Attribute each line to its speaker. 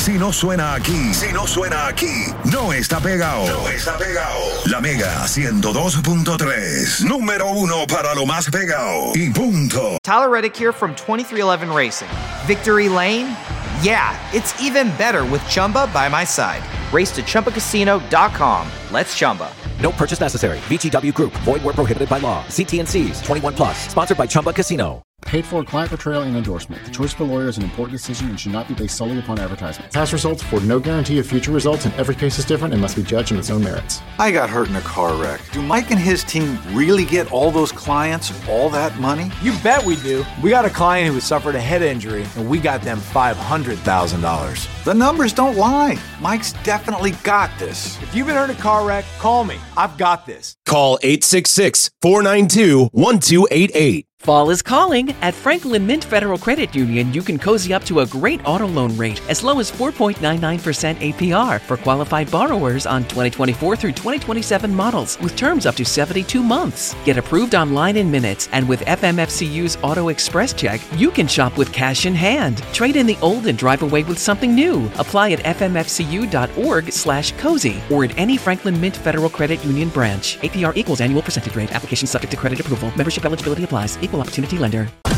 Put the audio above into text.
Speaker 1: Si no suena aquí, no está pegado. No está pegado. La Mega 102.3. Número 1 para lo más pegado. Y punto.
Speaker 2: Tyler Reddick here from 2311 Racing. Victory Lane? Yeah, it's even better with Chumba by my side. Race to ChumbaCasino.com. Let's Chumba.
Speaker 3: No purchase necessary. VGW Group. Void where prohibited by law. CT&Cs. 21 plus. Sponsored by Chumba Casino.
Speaker 4: Paid for client portrayal and endorsement. The choice of a lawyer is an important decision and should not be based solely upon advertisement. Past results afford no guarantee of future results, and every case is different and must be judged on its own merits.
Speaker 5: I got hurt in a car wreck. Do Mike and his team really get all those clients all that money?
Speaker 6: You bet we do. We got a client who has suffered a head injury, and we got them $500,000.
Speaker 5: The numbers don't lie. Mike's definitely got this.
Speaker 6: If you've been hurt in a car wreck, call me. I've got this.
Speaker 7: Call 866-492-1288.
Speaker 8: Fall is calling. At Franklin Mint Federal Credit Union, you can cozy up to a great auto loan rate as low as 4.99% APR for qualified borrowers on 2024 through 2027 models with terms up to 72 months. Get approved online in minutes, and with FMFCU's Auto Express Check, you can shop with cash in hand. Trade in the old and drive away with something new. Apply at fmfcu.org/cozy or at any Franklin Mint Federal Credit Union branch. APR equals annual percentage rate. Application subject to credit approval. Membership eligibility applies. Equal opportunity lender.